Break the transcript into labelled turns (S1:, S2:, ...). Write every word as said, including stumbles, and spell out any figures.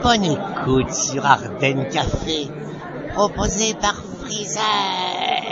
S1: Bonne écoute sur Ardenne Café, proposé par Freezer.